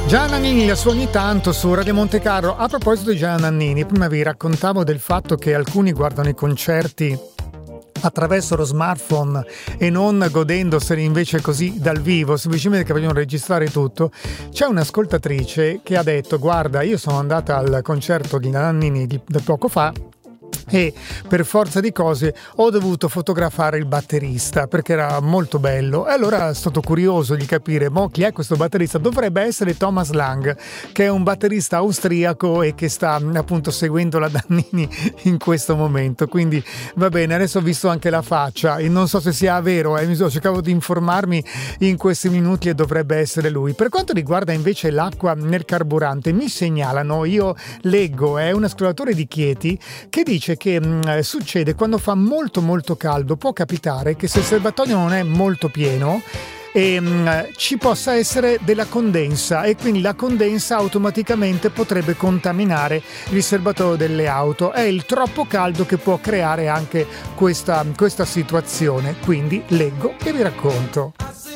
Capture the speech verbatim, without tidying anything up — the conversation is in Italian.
Gianna Nannini la sua ogni tanto su Radio Monte Carlo. A proposito di Gianna Nannini, prima vi raccontavo del fatto che alcuni guardano i concerti attraverso lo smartphone e non godendoseli invece così dal vivo, semplicemente che vogliono registrare tutto. C'è un'ascoltatrice che ha detto: guarda, io sono andata al concerto di Nannini di, di poco fa e per forza di cose ho dovuto fotografare il batterista perché era molto bello, e allora sono stato curioso di capire mo chi è questo batterista. Dovrebbe essere Thomas Lang, che è un batterista austriaco e che sta appunto seguendo la Nannini in questo momento, quindi va bene. Adesso ho visto anche la faccia e non so se sia vero, eh. cercavo di informarmi in questi minuti e dovrebbe essere lui. Per quanto riguarda invece l'acqua nel carburante, mi segnalano, io leggo, è un ascoltatore di Chieti che dice che mh, succede quando fa molto molto caldo. Può capitare che se il serbatoio non è molto pieno e, mh, ci possa essere della condensa, e quindi la condensa automaticamente potrebbe contaminare il serbatoio delle auto. È il troppo caldo che può creare anche questa, questa situazione, quindi leggo e vi racconto.